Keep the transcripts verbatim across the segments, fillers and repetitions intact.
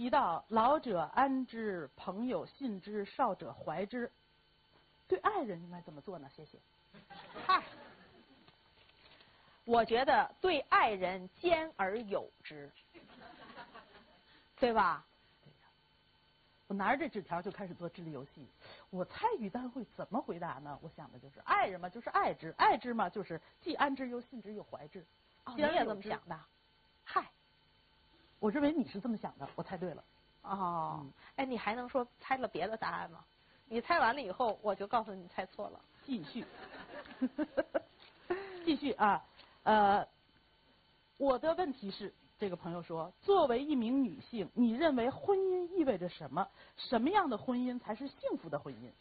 提到老者安之，朋友信之，少者怀之。对爱人应该怎么做呢？谢谢。 嗨，我觉得对爱人兼而有之，对吧？ 我拿着这纸条就开始做智力游戏，我猜于丹会怎么回答呢？我想的就是爱人嘛，就是爱之，爱之嘛，就是既安之又信之又怀之。 哦，你也这么想的？嗨， 我认为你是这么想的，我猜对了。 哦，嗯、哎，你还能说猜了别的答案吗？你猜完了以后，我就告诉你猜错了。 继续，继续啊，呃，我的问题是。这个朋友说，作为一名女性，你认为婚姻意味着什么？什么样的婚姻才是幸福的婚姻？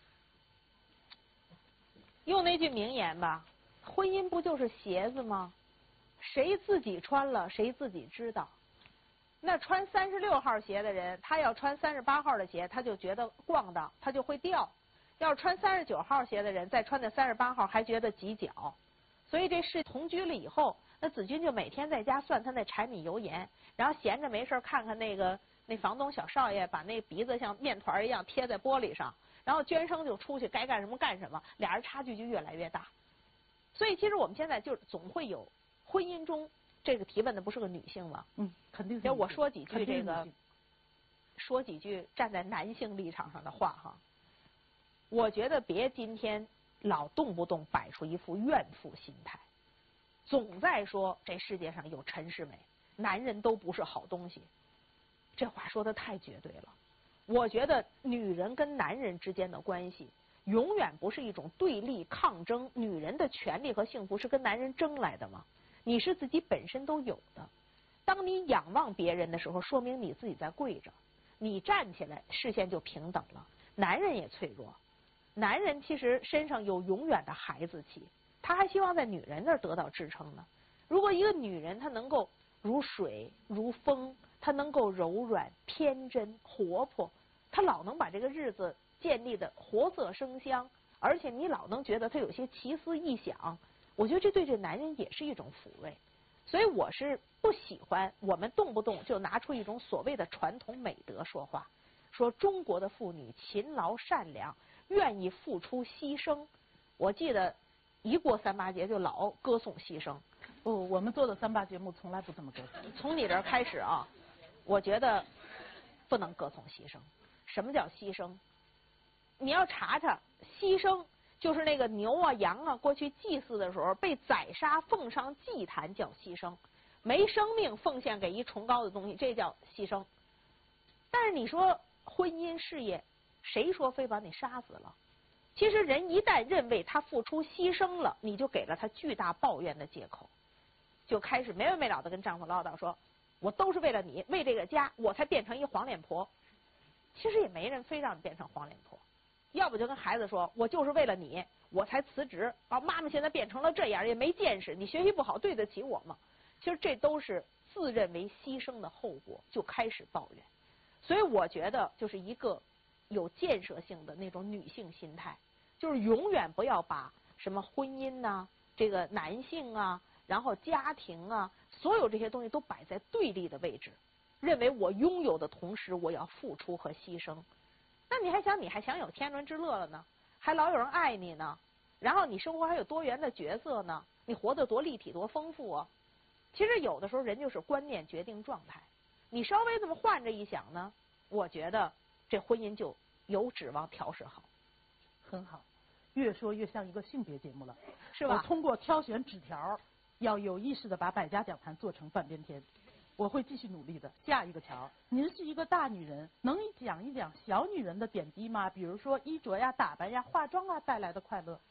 用那句名言吧，婚姻不就是鞋子吗？谁自己穿了，谁自己知道。那穿三十六号鞋的人，他要穿三十八号的鞋，他就觉得逛荡，他就会掉；要穿三十九号鞋的人，再穿那三十八号还觉得挤脚。所以这事同居了以后，那子君就每天在家算他那柴米油盐，然后闲着没事看看那个那房东小少爷把那鼻子像面团一样贴在玻璃上，然后娟生就出去该干什么干什么，俩人差距就越来越大。所以其实我们现在就总会有婚姻中，这个提问的不是个女性吗？ 嗯，肯定是。 我说几句这个，说几句站在男性立场上的话哈。我觉得别今天老动不动摆出一副怨妇心态，总在说这世界上有陈世美，男人都不是好东西。这话说的太绝对了。我觉得女人跟男人之间的关系永远不是一种对立抗争，女人的权利和幸福是跟男人争来的吗？你是自己本身都有的。当你仰望别人的时候，说明你自己在跪着，你站起来视线就平等了。男人也脆弱，男人其实身上有永远的孩子气，他还希望在女人那儿得到支撑呢。如果一个女人她能够如水如风，她能够柔软天真活泼，她老能把这个日子建立的活色生香，而且你老能觉得她有些奇思异想，我觉得这对这男人也是一种抚慰。所以我是不喜欢我们动不动就拿出一种所谓的传统美德说话，说中国的妇女勤劳善良，愿意付出牺牲。我记得一过三八节就老歌颂牺牲。 不，我们做的三八节目从来不这么歌颂。 从你这儿开始啊，我觉得不能歌颂牺牲。什么叫牺牲？你要查查，牺牲就是那个牛啊羊啊过去祭祀的时候被宰杀奉上祭坛叫牺牲，没生命奉献给一崇高的东西，这叫牺牲。但是你说婚姻事业，谁说非把你杀死了？其实人一旦认为他付出牺牲了，你就给了他巨大抱怨的借口，就开始没完没了的跟丈夫唠叨说，我都是为了你，为这个家我才变成一黄脸婆。其实也没人非让你变成黄脸婆，要不就跟孩子说，我就是为了你我才辞职啊，妈妈现在变成了这样也没见识，你学习不好对得起我吗？其实这都是自认为牺牲的后果，就开始抱怨。所以我觉得就是一个有建设性的那种女性心态，就是永远不要把什么婚姻呐、啊、这个男性啊，然后家庭啊，所有这些东西都摆在对立的位置，认为我拥有的同时我要付出和牺牲。那你还想你还享有天伦之乐了呢，还老有人爱你呢，然后你生活还有多元的角色呢，你活得多立体多丰富啊。其实有的时候人就是观念决定状态，你稍微这么换着一想呢，我觉得这婚姻就有指望调试好。 很好，越说越像一个性别节目了， 是吧？ 我通过挑选纸条，要有意识的把百家讲坛做成半边天。我会继续努力的。下一个桥，您是一个大女人，能讲一讲小女人的点滴吗？比如说衣着呀、打扮呀、化妆啊带来的快乐。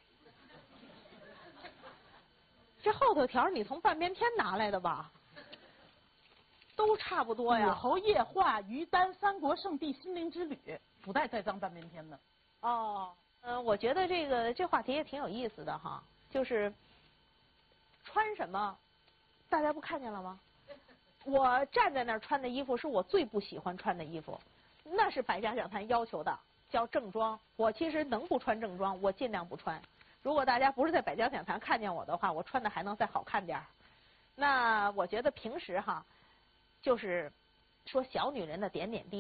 这后头条你从半边天拿来的吧？都差不多呀。 武侯夜话、于丹、三国圣地、心灵之旅，不带栽赃半边天的。 哦，嗯、呃，我觉得这个这话题也挺有意思的哈，就是穿什么，大家不看见了吗？我站在那儿穿的衣服是我最不喜欢穿的衣服，那是百家讲坛要求的，叫正装。我其实能不穿正装，我尽量不穿。如果大家不是在百家讲坛看见我的话，我穿的还能再好看点儿。那我觉得平时哈，就是说小女人的点点滴滴。